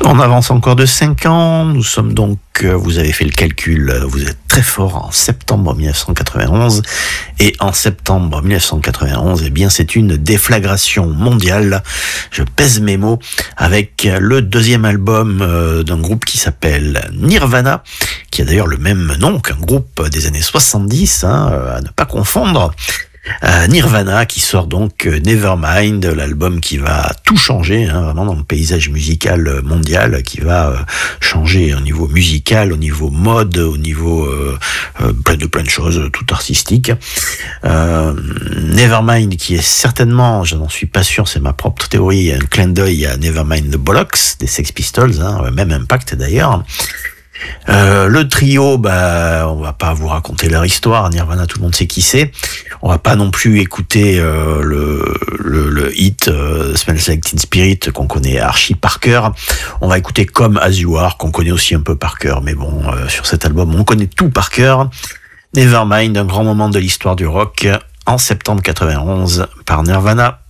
On avance encore de 5 ans. Nous sommes donc, vous avez fait le calcul, vous êtes très fort en septembre 1991. Et en septembre 1991, eh bien, c'est une déflagration mondiale. Je pèse mes mots avec le deuxième album d'un groupe qui s'appelle Nirvana, qui a d'ailleurs le même nom qu'un groupe des années 70, à ne pas confondre. Nirvana qui sort donc Nevermind, l'album qui va tout changer, vraiment dans le paysage musical mondial, qui va changer au niveau musical, au niveau mode, au niveau plein de choses, tout artistique. Nevermind qui est certainement, je n'en suis pas sûr, c'est ma propre théorie, un clin d'œil à Nevermind the Bollocks des Sex Pistols, même impact d'ailleurs. Le trio, on va pas vous raconter leur histoire. Nirvana, tout le monde sait qui c'est. On va pas non plus écouter le hit Smells Like Teen Spirit qu'on connaît archi par cœur. On va écouter Come As You Are qu'on connaît aussi un peu par cœur, mais bon, sur cet album, on connaît tout par cœur. Nevermind, un grand moment de l'histoire du rock en septembre 91 par Nirvana.